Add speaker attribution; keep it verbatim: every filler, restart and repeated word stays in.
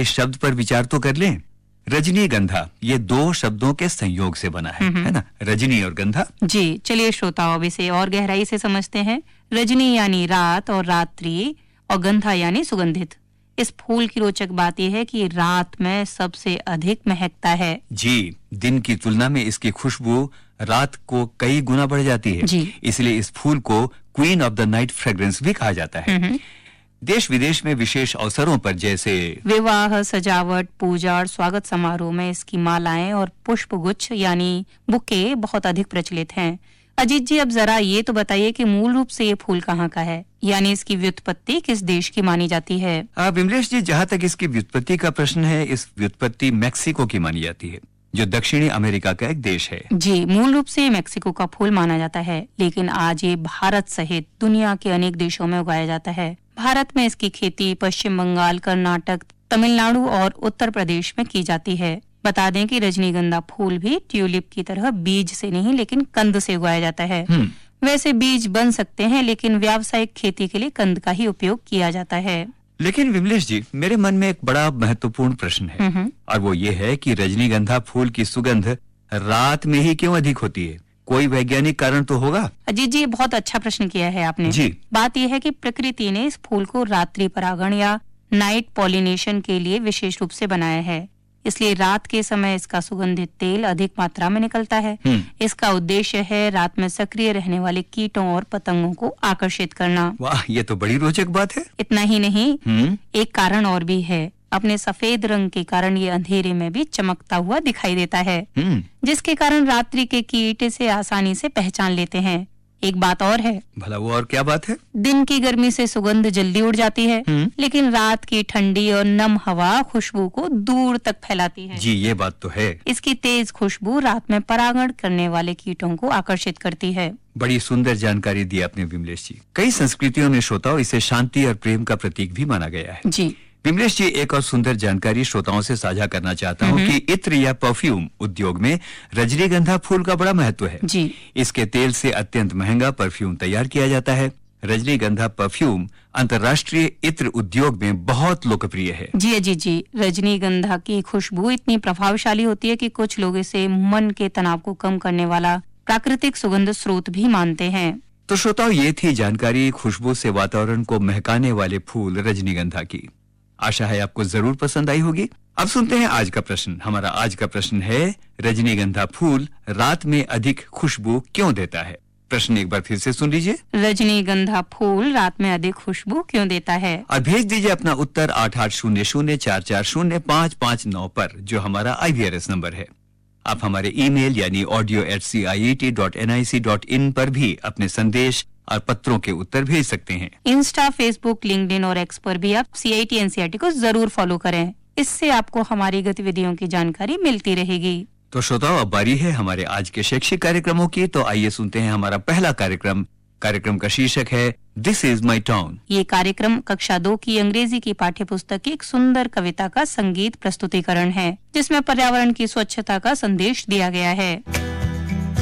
Speaker 1: इस शब्द पर विचार तो कर लें। रजनीगंधा ये दो शब्दों के संयोग से बना है, है ना, रजनी और गंधा।
Speaker 2: जी, चलिए श्रोताओं अब इसे और गहराई से समझते हैं। रजनी यानी रात और रात्रि, और गंधा यानी सुगंधित। इस फूल की रोचक बात यह है कि रात में सबसे अधिक महकता है।
Speaker 1: जी, दिन की तुलना में इसकी खुशबू रात को कई गुना बढ़ जाती है।
Speaker 2: जी।
Speaker 1: इसलिए इस फूल को queen of the night fragrance भी कहा जाता है। देश विदेश में विशेष अवसरों पर जैसे
Speaker 2: विवाह, सजावट, पूजा और स्वागत समारोह में इसकी मालाएं और पुष्पगुच्छ यानी बुके बहुत अधिक प्रचलित हैं। अजीत जी, अब जरा ये तो बताइए कि मूल रूप से ये फूल कहाँ का है, यानी इसकी व्युत्पत्ति किस देश की मानी जाती है?
Speaker 1: विमलेश जी, जहाँ तक इसकी व्युत्पत्ति का प्रश्न है, इस व्युत्पत्ति मैक्सिको की मानी जाती है, जो दक्षिणी अमेरिका का एक देश है।
Speaker 2: जी, मूल रूप से मैक्सिको का फूल माना जाता है, लेकिन आज ये भारत सहित दुनिया के अनेक देशों में उगाया जाता है। भारत में इसकी खेती पश्चिम बंगाल, कर्नाटक, तमिलनाडु और उत्तर प्रदेश में की जाती है। बता दें कि रजनीगंधा फूल भी ट्यूलिप की तरह बीज से नहीं लेकिन कंद से उगाया जाता है। वैसे बीज बन सकते हैं, लेकिन व्यावसायिक खेती के लिए कंद का ही उपयोग किया जाता है।
Speaker 1: लेकिन विमलेश जी, मेरे मन में एक बड़ा महत्वपूर्ण प्रश्न है, और वो ये है कि रजनीगंधा फूल की सुगंध रात में ही क्यों अधिक होती है? कोई वैज्ञानिक कारण तो होगा?
Speaker 2: अजीत जी, बहुत अच्छा प्रश्न किया है आपने।
Speaker 1: जी।
Speaker 2: बात यह है कि प्रकृति ने इस फूल को रात्रि परागण या नाइट पॉलिनेशन के लिए विशेष रूप से बनाया है, इसलिए रात के समय इसका सुगंधित तेल अधिक मात्रा में निकलता है। इसका उद्देश्य है रात में सक्रिय रहने वाले कीटों और पतंगों को आकर्षित करना।
Speaker 1: वाह, ये तो बड़ी रोचक बात है।
Speaker 2: इतना ही नहीं, एक कारण और भी है। अपने सफेद रंग के कारण ये अंधेरे में भी चमकता हुआ दिखाई देता है, जिसके कारण रात्रि के कीट इसे आसानी से पहचान लेते हैं। एक बात और है।
Speaker 1: भला वो और क्या बात है?
Speaker 2: दिन की गर्मी से सुगंध जल्दी उड़ जाती है, लेकिन रात की ठंडी और नम हवा खुशबू को दूर तक फैलाती है।
Speaker 1: जी, ये बात तो है।
Speaker 2: इसकी तेज खुशबू रात में परागण करने वाले कीटों को आकर्षित करती है।
Speaker 1: बड़ी सुंदर जानकारी दी आपने विमलेश जी। कई संस्कृतियों में श्रोताओं इसे शांति और प्रेम का प्रतीक भी माना गया है।
Speaker 2: जी
Speaker 1: विमलेश जी, एक और सुंदर जानकारी श्रोताओं से साझा करना चाहता हूँ कि इत्र या परफ्यूम उद्योग में रजनीगंधा फूल का बड़ा महत्व है।
Speaker 2: जी।
Speaker 1: इसके तेल से अत्यंत महंगा परफ्यूम तैयार किया जाता है। रजनीगंधा परफ्यूम अंतर्राष्ट्रीय इत्र उद्योग में बहुत लोकप्रिय है।
Speaker 2: जी जी जी रजनीगंधा की खुशबू इतनी प्रभावशाली होती है कि कुछ लोग इसे मन के तनाव को कम करने वाला प्राकृतिक सुगंध स्रोत भी मानते हैं।
Speaker 1: तो श्रोताओं, ये थी जानकारी खुशबू से वातावरण को महकाने वाले फूल रजनीगंधा की। आशा है आपको जरूर पसंद आई होगी। अब सुनते हैं आज का प्रश्न। हमारा आज का प्रश्न है, रजनीगंधा फूल रात में अधिक खुशबू क्यों देता है? प्रश्न एक बार फिर से सुन लीजिए।
Speaker 2: रजनीगंधा फूल रात में अधिक खुशबू क्यों देता है?
Speaker 1: और भेज दीजिए अपना उत्तर आठ आठ शून्य शून्य चार चार शून्य पाँच पाँच नौ पर, जो हमारा आई वी आर एस नंबर है। आप हमारे ईमेल यानी audio eight C I E T dot N I C dot in पर भी अपने संदेश और पत्रों के उत्तर भेज सकते हैं।
Speaker 2: इंस्टा, फेसबुक, लिंक्डइन और एक्स पर भी आप सी I T N C R T को जरूर फॉलो करें। इससे आपको हमारी गतिविधियों की जानकारी मिलती रहेगी।
Speaker 1: तो श्रोताओ, अब बारी है हमारे आज के शैक्षिक कार्यक्रमों की। तो आइए सुनते हैं हमारा पहला कार्यक्रम। कार्यक्रम का शीर्षक है दिस इज माई टाउन।
Speaker 2: ये कार्यक्रम कक्षा दो की अंग्रेजी की पाठ्य पुस्तक की एक सुंदर कविता का संगीत प्रस्तुतिकरण है, जिसमें पर्यावरण की स्वच्छता का संदेश दिया गया है।